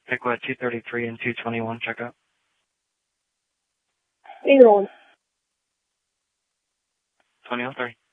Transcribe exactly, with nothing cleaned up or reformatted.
Pickwood two thirty-three and two twenty-one, check out. eight oh one. twenty oh three.